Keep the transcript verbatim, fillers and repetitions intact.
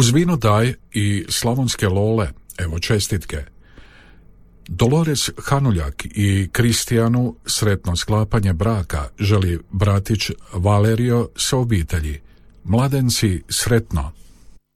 Uz Vino Daj i Slavonske Lole, evo čestitke. Dolores Hanuljak i Kristijanu sretno sklapanje braka želi bratić Valerio sa obitelji. Mladenci sretno.